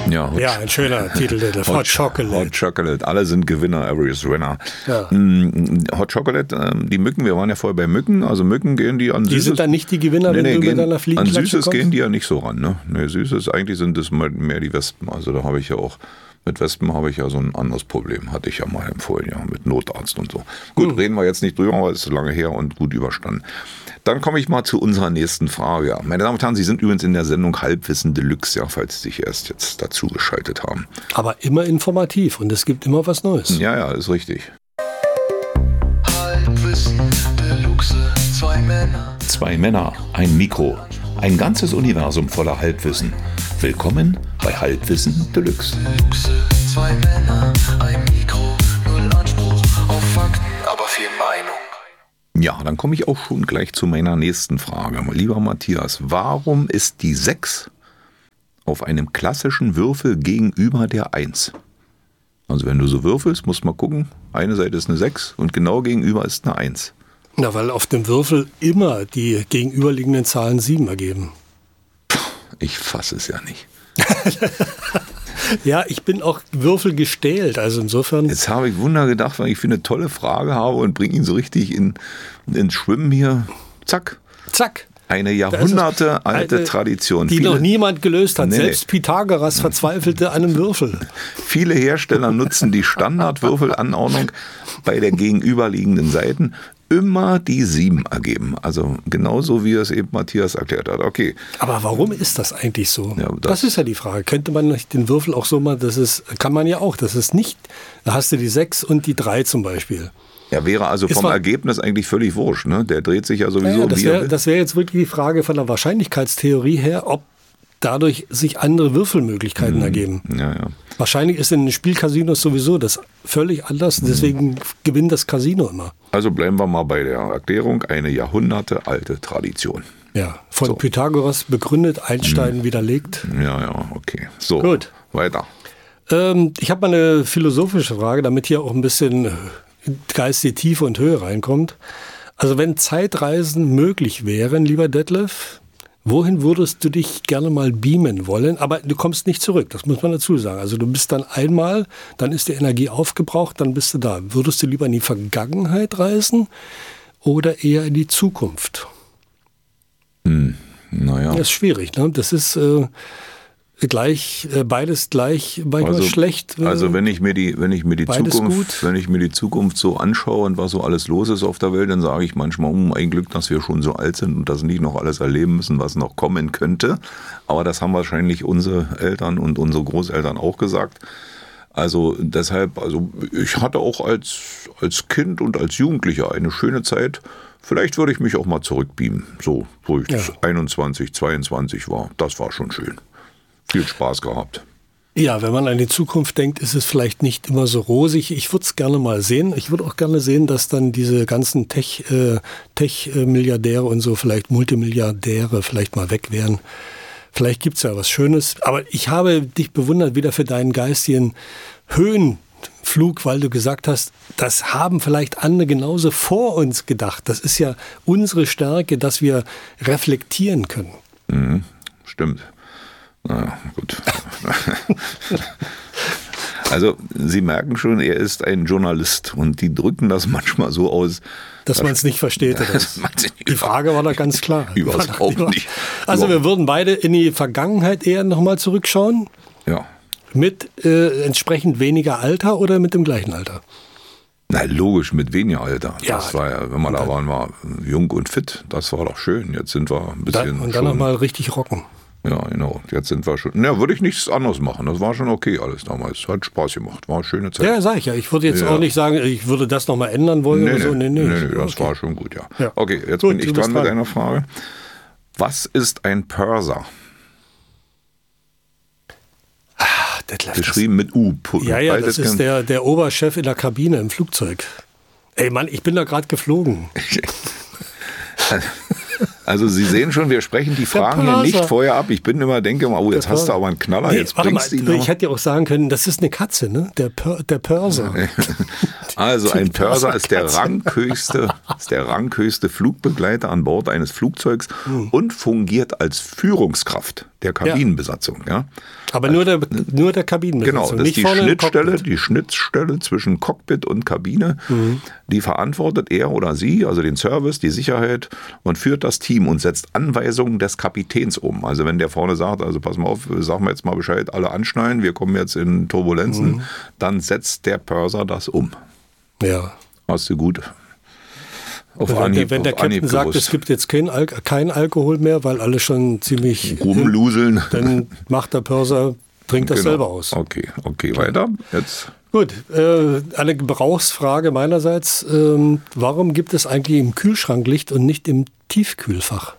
Ja, ein schöner Titel. Hot Chocolate. Hot Chocolate. Alle sind Gewinner, every is winner. Ja. Hot Chocolate, die Mücken, wir waren ja vorher bei Mücken, also Mücken gehen die an Süßes. Die sind dann nicht die Gewinner, wenn du mit einer Fliegenklatsche an Süßes kommst? Gehen die ja nicht so ran, ne? Nee, Süßes, eigentlich sind es mehr die Wespen. Also da habe ich ja auch, mit Wespen habe ich ja so ein anderes Problem, hatte ich ja mal empfohlen, ja, mit Notarzt und so. Gut, reden wir jetzt nicht drüber, weil es ist lange her und gut überstanden. Dann komme ich mal zu unserer nächsten Frage. Meine Damen und Herren, Sie sind übrigens in der Sendung Halbwissen Deluxe, ja, falls Sie sich erst jetzt dazu geschaltet haben. Aber immer informativ und es gibt immer was Neues. Ja, ist richtig. Halbwissen Deluxe, zwei Männer. Zwei Männer, ein Mikro, ein ganzes Universum voller Halbwissen. Willkommen bei Halbwissen Deluxe. Deluxe, zwei Männer, ein Mikro, null Anspruch auf Fakten, aber viel Meinung. Ja, dann komme ich auch schon gleich zu meiner nächsten Frage. Lieber Matthias, warum ist die 6 auf einem klassischen Würfel gegenüber der 1? Also wenn du so würfelst, musst du mal gucken, eine Seite ist eine 6 und genau gegenüber ist eine 1. Na, weil auf dem Würfel immer die gegenüberliegenden Zahlen 7 ergeben. Ich fasse es ja nicht. Ja, ich bin auch würfelgestählt, also insofern. Jetzt habe ich Wunder gedacht, weil ich für eine tolle Frage habe und bringe ihn so richtig ins Schwimmen hier. Zack. Zack. Eine jahrhundertealte Tradition. Die noch niemand gelöst hat. Nee. Selbst Pythagoras verzweifelte an einem Würfel. Viele Hersteller nutzen die Standardwürfelanordnung bei der gegenüberliegenden Seiten immer die 7 ergeben. Also genauso wie es eben Matthias erklärt hat. Okay. Aber warum ist das eigentlich so? Ja, das ist ja die Frage. Könnte man nicht den Würfel auch so mal, kann man ja auch, das ist nicht, da hast du die 6 und die 3 zum Beispiel. Ja, wäre also vom Ergebnis eigentlich völlig wurscht. Ne? Der dreht sich ja sowieso. Das wäre jetzt wirklich die Frage von der Wahrscheinlichkeitstheorie her, ob dadurch sich andere Würfelmöglichkeiten ergeben. Ja. Wahrscheinlich ist in den Spielcasinos sowieso das völlig anders, deswegen gewinnt das Casino immer. Also bleiben wir mal bei der Erklärung, eine jahrhundertealte Tradition. Ja, von Pythagoras begründet, Einstein widerlegt. Ja, okay. So, gut. Weiter. Ich habe mal eine philosophische Frage, damit hier auch ein bisschen geistige Tiefe und Höhe reinkommt. Also wenn Zeitreisen möglich wären, lieber Detlef, wohin würdest du dich gerne mal beamen wollen? Aber du kommst nicht zurück, das muss man dazu sagen. Also du bist dann einmal, dann ist die Energie aufgebraucht, dann bist du da. Würdest du lieber in die Vergangenheit reisen oder eher in die Zukunft? Naja. Das ist schwierig, ne? Das ist beides gleich manchmal schlecht. Also wenn ich mir die Zukunft so anschaue und was so alles los ist auf der Welt, dann sage ich manchmal, ein Glück, dass wir schon so alt sind und das nicht noch alles erleben müssen, was noch kommen könnte. Aber das haben wahrscheinlich unsere Eltern und unsere Großeltern auch gesagt. Also deshalb, ich hatte auch als Kind und als Jugendlicher eine schöne Zeit. Vielleicht würde ich mich auch mal zurückbeamen, so wo ich 21, 22 war. Das war schon schön. Viel Spaß gehabt. Ja, wenn man an die Zukunft denkt, ist es vielleicht nicht immer so rosig. Ich würde es gerne mal sehen. Ich würde auch gerne sehen, dass dann diese ganzen Tech-Milliardäre und so, vielleicht Multimilliardäre, vielleicht mal weg wären. Vielleicht gibt es ja was Schönes. Aber ich habe dich bewundert wieder für deinen geistigen Höhenflug, weil du gesagt hast, das haben vielleicht andere genauso vor uns gedacht. Das ist ja unsere Stärke, dass wir reflektieren können. Stimmt. Na gut. Also Sie merken schon, er ist ein Journalist und die drücken das manchmal so aus, dass man es nicht versteht. Die Frage war da ganz klar. Überhaupt nicht. Also wir würden beide in die Vergangenheit eher nochmal zurückschauen. Ja. Mit entsprechend weniger Alter oder mit dem gleichen Alter? Na logisch, mit weniger Alter. Ja, das war ja, wenn wir da waren, war jung und fit. Das war doch schön. Jetzt sind wir ein bisschen. Und dann nochmal richtig rocken. Ja, genau. Jetzt sind wir schon. Na, würde ich nichts anderes machen. Das war schon okay alles damals. Hat Spaß gemacht. War eine schöne Zeit. Ja, sag ich ja. Ich würde jetzt auch nicht sagen, ich würde das nochmal ändern wollen oder so. Nee, das war schon gut, ja. Okay, jetzt bin ich dran mit einer Frage. Was ist ein Purser? Geschrieben mit U. Ja, das ist der Oberchef in der Kabine im Flugzeug. Ey Mann, ich bin da gerade geflogen. Also Sie sehen schon, wir sprechen die Fragen hier nicht vorher ab. Ich bin immer, denke mal, jetzt hast du aber einen Knaller. Jetzt bringst du ihn. Ich hätte ja auch sagen können, das ist eine Katze, ne? Der Purser. Also ein Purser ist der ranghöchste Flugbegleiter an Bord eines Flugzeugs und fungiert als Führungskraft der Kabinenbesatzung. Ja. Aber nur der Kabinenbesatzung. Genau, das ist die Schnittstelle zwischen Cockpit und Kabine. Die verantwortet er oder sie, also den Service, die Sicherheit und führt das Team und setzt Anweisungen des Kapitäns um. Also wenn der vorne sagt, also pass mal auf, sagen wir jetzt mal Bescheid, alle anschnallen, wir kommen jetzt in Turbulenzen, dann setzt der Purser das um. Ja. Hast du gut. Wenn der Captain sagt, es gibt jetzt kein Alkohol mehr, weil alle schon ziemlich rumluseln, dann macht der Purser, trinkt das selber aus. Okay, weiter. Jetzt. Gut, eine Gebrauchsfrage meinerseits. Warum gibt es eigentlich im Kühlschrank Licht und nicht im Tiefkühlfach?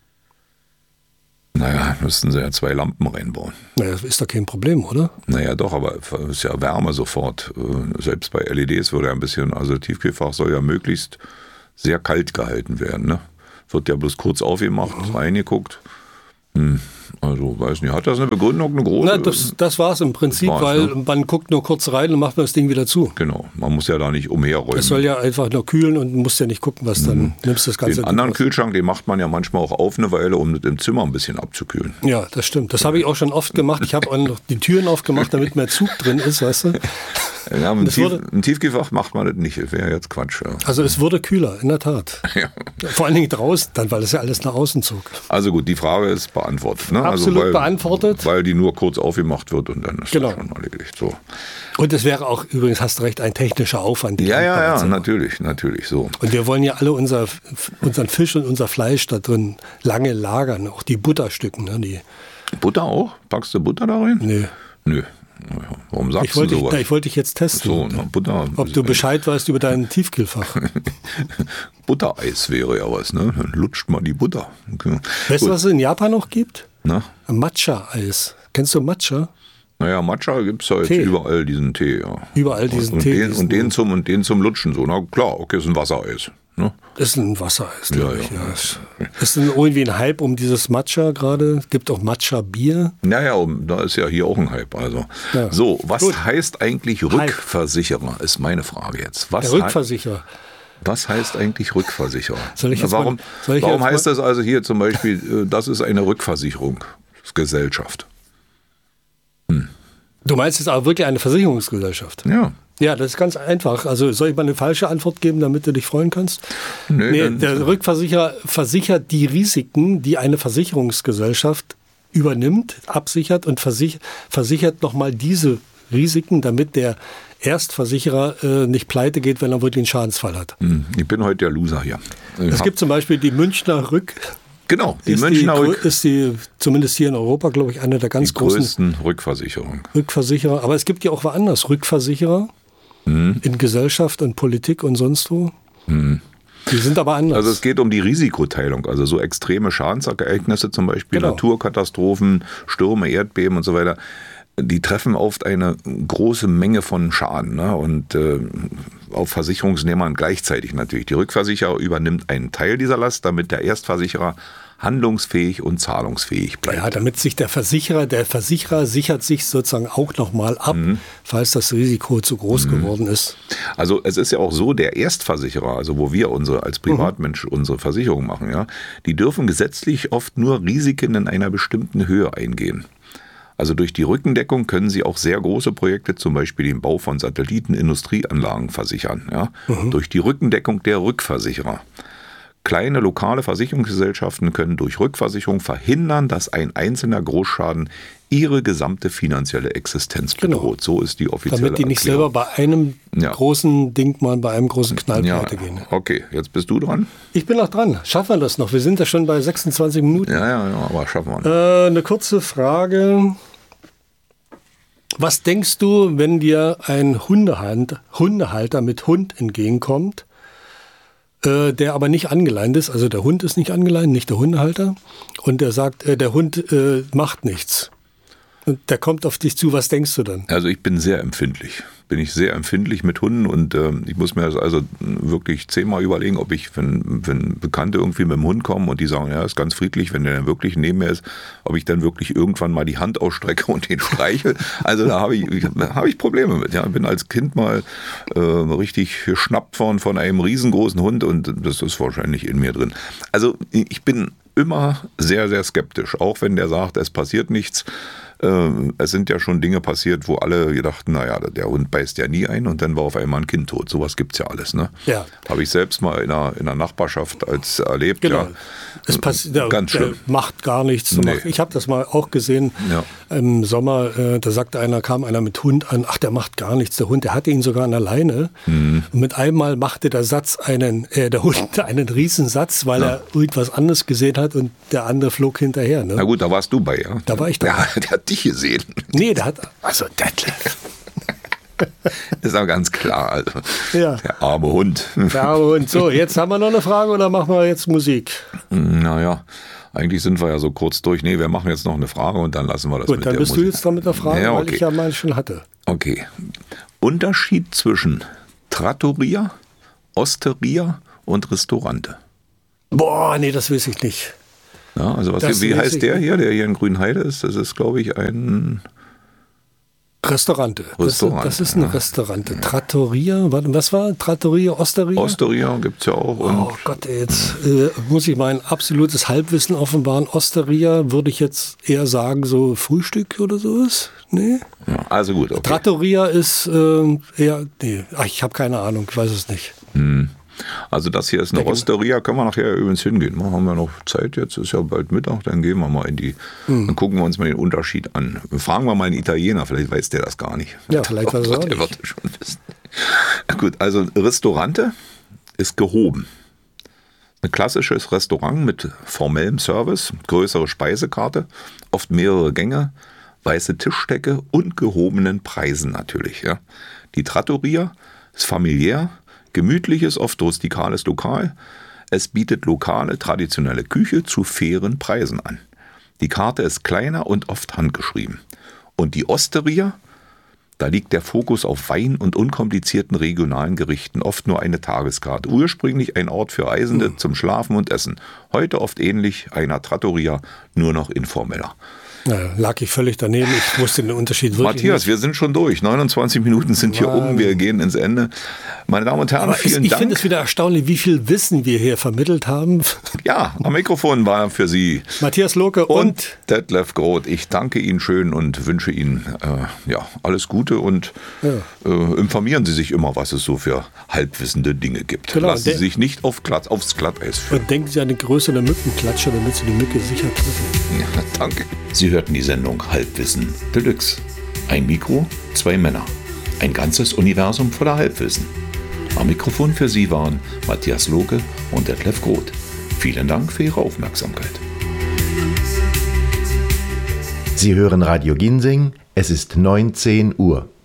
Naja, müssten sie ja 2 Lampen reinbauen. Naja, das ist doch kein Problem, oder? Naja, doch, aber es ist ja Wärme sofort. Selbst bei LEDs würde ja ein bisschen, also Tiefkühlfach soll ja möglichst sehr kalt gehalten werden. Ne? Wird ja bloß kurz aufgemacht, reingeguckt. Also, weiß nicht, hat das eine Begründung, eine große? Na, das war es im Prinzip, weil man guckt nur kurz rein und macht das Ding wieder zu. Genau, man muss ja da nicht umherräumen. Es soll ja einfach nur kühlen und musst ja nicht gucken, was dann nimmst das Ganze. Den anderen Kühlschrank, den macht man ja manchmal auch auf eine Weile, um im Zimmer ein bisschen abzukühlen. Ja, das stimmt. Das habe ich auch schon oft gemacht. Ich habe auch noch die Türen aufgemacht, damit mehr Zug drin ist, weißt du. Ja, im Tiefkühlfach macht man das nicht, das wäre jetzt Quatsch. Ja. Also es wurde kühler, in der Tat. Ja. Vor allen Dingen draußen, dann, weil es ja alles nach außen zog. Also gut, die Frage ist beantwortet. Ne? Absolut beantwortet. Weil die nur kurz aufgemacht wird und dann ist das schon erledigt. So. Und es wäre auch, übrigens hast du recht, ein technischer Aufwand. Ja, natürlich so. Und wir wollen ja alle unseren Fisch und unser Fleisch da drin lange lagern, auch die Butterstücken. Ne? Die Butter auch? Packst du Butter da rein? Nö. Warum sagst du sowas? Ich wollte dich jetzt testen, so, Butter, ob du Bescheid weißt über dein Tiefkühlfach. Buttereis wäre ja was, ne? Dann lutscht mal die Butter. Okay. Weißt du, was es in Japan noch gibt? Na? Matcha-Eis. Kennst du Matcha? Naja, Matcha gibt es halt überall diesen Tee. Ja. Überall diesen Tee. Und den zum Lutschen. So. Na klar, okay, ist ein Wassereis. Ne? Ist ein Wassereis, glaube ich. Ja. Ist irgendwie ein Hype um dieses Matcha gerade. Es gibt auch Matcha-Bier. Naja, da ist ja hier auch ein Hype. Also. Ja. So, was heißt eigentlich Rückversicherer, ist meine Frage jetzt. Der Rückversicherer. Was heißt eigentlich Rückversicherer? Warum heißt das also hier zum Beispiel, das ist eine Rückversicherungsgesellschaft? Du meinst jetzt aber wirklich eine Versicherungsgesellschaft? Ja. Ja, das ist ganz einfach. Also soll ich mal eine falsche Antwort geben, damit du dich freuen kannst? Nee, der Rückversicherer versichert die Risiken, die eine Versicherungsgesellschaft übernimmt, absichert und versichert nochmal diese Risiken, damit der Erstversicherer nicht pleite geht, wenn er wirklich einen Schadensfall hat. Ich bin heute der Loser hier. Es gibt zum Beispiel die Münchner Genau, die Münchner ist die, zumindest hier in Europa, glaube ich, eine der ganz größten Rückversicherer. Aber es gibt ja auch woanders Rückversicherer in Gesellschaft und Politik und sonst wo. Die sind aber anders. Also es geht um die Risikoteilung, also so extreme Schadensereignisse, zum Beispiel Naturkatastrophen, Stürme, Erdbeben und so weiter. Die treffen oft eine große Menge von Schaden, ne? Und auf Versicherungsnehmern gleichzeitig natürlich. Die Rückversicherer übernimmt einen Teil dieser Last, damit der Erstversicherer handlungsfähig und zahlungsfähig bleibt. Ja, damit sich der Versicherer sichert sich sozusagen auch nochmal ab, falls das Risiko zu groß geworden ist. Also es ist ja auch so, der Erstversicherer, also wo wir als Privatmensch unsere Versicherung machen, ja, die dürfen gesetzlich oft nur Risiken in einer bestimmten Höhe eingehen. Also durch die Rückendeckung können sie auch sehr große Projekte, zum Beispiel den Bau von Satelliten, Industrieanlagen versichern. Ja? Durch die Rückendeckung der Rückversicherer. Kleine lokale Versicherungsgesellschaften können durch Rückversicherung verhindern, dass ein einzelner Großschaden ihre gesamte finanzielle Existenz bedroht. So ist die offizielle Damit die nicht Erklärung. selber bei einem großen Ding mal bei einem großen Knall pleite gehen. Okay, jetzt bist du dran. Ich bin noch dran. Schaffen wir das noch? Wir sind ja schon bei 26 Minuten. Ja, aber schaffen wir nicht. Eine kurze Frage. Was denkst du, wenn dir ein Hundehalter mit Hund entgegenkommt, der aber nicht angeleint ist, also der Hund ist nicht angeleint, nicht der Hundehalter, und der sagt, der Hund macht nichts. Und der kommt auf dich zu, was denkst du dann? Also ich bin sehr empfindlich. Bin ich sehr empfindlich mit Hunden und ich muss mir das also wirklich 10-mal überlegen, ob ich, wenn Bekannte irgendwie mit dem Hund kommen und die sagen, ja, ist ganz friedlich, wenn der dann wirklich neben mir ist, ob ich dann wirklich irgendwann mal die Hand ausstrecke und den streichel. Also da habe ich Probleme mit. Ja, bin als Kind mal richtig geschnappt worden von einem riesengroßen Hund und das ist wahrscheinlich in mir drin. Also ich bin immer sehr, sehr skeptisch, auch wenn der sagt, es passiert nichts. Es sind ja schon Dinge passiert, wo alle gedacht, naja, der Hund beißt ja nie ein und dann war auf einmal ein Kind tot. Sowas gibt's ja alles, ne? Ja. Habe ich selbst mal in der Nachbarschaft als erlebt. Genau. Ja. Es passiert, ganz schlimm. Macht gar nichts. Nee. Ich habe das mal auch gesehen im Sommer. Da kam einer mit Hund an. Ach, der macht gar nichts. Der Hund, der hatte ihn sogar an der Leine. Und mit einmal machte der Hund einen Riesensatz, weil er irgendwas anderes gesehen hat und der andere flog hinterher. Ne? Na gut, da warst du bei, ja? Da war ich dabei. Ja, der hat dich gesehen. Nee, also Detlef. Ist aber ganz klar. Also, Ja. der arme Hund. Ja, und so, jetzt haben wir noch eine Frage oder machen wir jetzt Musik? Naja, eigentlich sind wir ja so kurz durch. Nee, wir machen jetzt noch eine Frage und dann lassen wir das Gut, mit dann der bist Musik. du jetzt dran mit der Frage, Ja, weil okay. ich ja meine schon hatte. Okay. Unterschied zwischen Trattoria, Osteria und Restaurante. Boah, nee, das weiß ich nicht. Ja, also wie weiß heißt ich der nicht. hier, der hier in Grünheide ist? Das ist, glaube ich, ein Restaurante. Restaurant, Das ist ein Restaurante. Trattoria, was war? Trattoria, Osteria? Osteria, gibt es ja auch. Und Oh Gott, jetzt muss ich mein absolutes Halbwissen offenbaren. Osteria würde ich jetzt eher sagen, so Frühstück oder sowas? Nee? ja, also gut, okay. Trattoria ist eher, nee, ich habe keine Ahnung, ich weiß es nicht. Also das hier ist eine Osteria, können wir nachher übrigens hingehen. Haben wir noch Zeit, jetzt ist ja bald Mittag, dann gehen wir mal dann gucken wir uns mal den Unterschied an. Fragen wir mal einen Italiener, vielleicht weiß der das gar nicht. Ja, vielleicht weiß er auch Der nicht. wird das schon wissen. Gut, also Restaurante ist gehoben. Ein klassisches Restaurant mit formellem Service, größere Speisekarte, oft mehrere Gänge, weiße Tischdecke und gehobenen Preisen natürlich. Ja. Die Trattoria ist familiär, gemütliches, oft rustikales Lokal. Es bietet lokale, traditionelle Küche zu fairen Preisen an. Die Karte ist kleiner und oft handgeschrieben. Und die Osteria, da liegt der Fokus auf Wein und unkomplizierten regionalen Gerichten, oft nur eine Tageskarte. Ursprünglich ein Ort für Reisende zum Schlafen und Essen. Heute oft ähnlich einer Trattoria, nur noch informeller. Ja, lag ich völlig daneben. Ich wusste den Unterschied wirklich Matthias, nicht. wir sind schon durch. 29 Minuten sind hier um. Wir gehen ins Ende. Meine Damen und Herren, Aber vielen ich Dank. finde es wieder erstaunlich, wie viel Wissen wir hier vermittelt haben. Ja, am Mikrofon war für Sie Matthias Lohke und Detlef Groth. Ich danke Ihnen schön und wünsche Ihnen alles Gute und informieren Sie sich immer, was es so für halbwissende Dinge gibt. Genau, Lassen Sie sich nicht aufs Glatteis führen. und denken Sie an die Größe der Mückenklatsche, damit Sie die Mücke sicher treffen. Ja, danke. Sie hörten die Sendung Halbwissen Deluxe. Ein Mikro, 2 Männer. Ein ganzes Universum voller Halbwissen. Am Mikrofon für Sie waren Matthias Lohke und Detlef Groth. Vielen Dank für Ihre Aufmerksamkeit. Sie hören Radio Ginseng, es ist 19 Uhr.